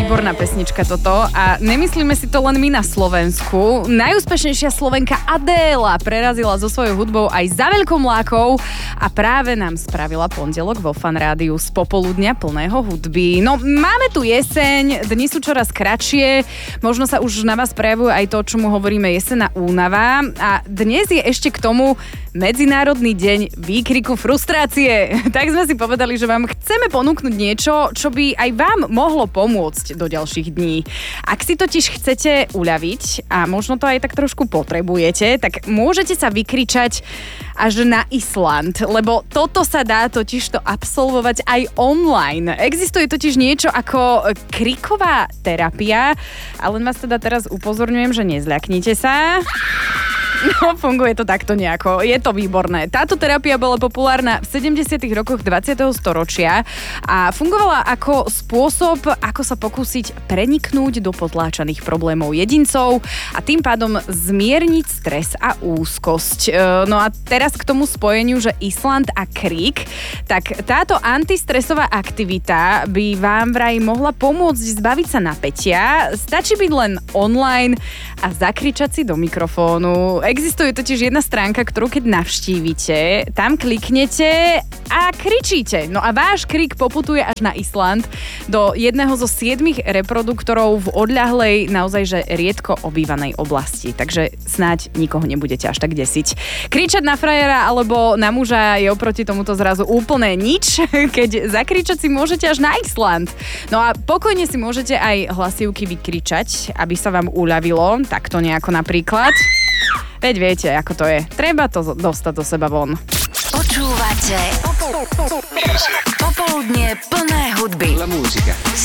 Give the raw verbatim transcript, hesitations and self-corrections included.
výborná pesnička toto a nemyslíme si to len my na Slovensku. Najúspešnejšia Slovenka Adéla prerazila so svojou hudbou aj za veľkou mlákou a práve nám spravila pondelok vo Fan Rádiu z popoludňa plného hudby. No, máme tu jeseň, dni sú čoraz kratšie, možno sa už na vás prejavuje aj to, čomu hovoríme jesenná únava a dnes je ešte k tomu Medzinárodný deň výkriku frustrácie. Tak sme si povedali, že vám chceme ponúknuť niečo, čo by aj vám mohlo pomôcť do ďalších dní. Ak si totiž chcete uľaviť a možno to aj tak trošku potrebujete, tak môžete sa vykričať až na Island, lebo toto sa dá totiž to absolvovať aj online. Existuje totiž niečo ako kriková terapia, ale vás teda teraz upozorňujem, že nezľaknite sa. No, funguje to takto nejako. Je to výborné. Táto terapia bola populárna v sedemdesiatych rokoch dvadsiateho storočia a fungovala ako spôsob, ako sa pokúsiť preniknúť do potláčaných problémov jedincov a tým pádom zmierniť stres a úzkosť. No a teraz k tomu spojeniu, že Island a krik, tak táto antistresová aktivita by vám vraj mohla pomôcť zbaviť sa napätia. Stačí byť len online a zakričať si do mikrofónu. Existuje totiž jedna stránka, ktorú keď navštívite, tam kliknete a kričíte. No a váš krik poputuje až na Island do jedného zo siedmich reproduktorov v odľahlej, naozaj že riedko obývanej oblasti. Takže snáď nikoho nebudete až tak desiť. Kričať na frajera alebo na muža je oproti tomuto zrazu úplne nič, keď zakričať si môžete až na Island. No a pokojne si môžete aj hlasivky vykričať, aby sa vám uľavilo. Takto nejako napríklad. Veď viete, ako to je. Treba to dostať do seba von. Počúvate Popoludnie plné hudby. La musica. S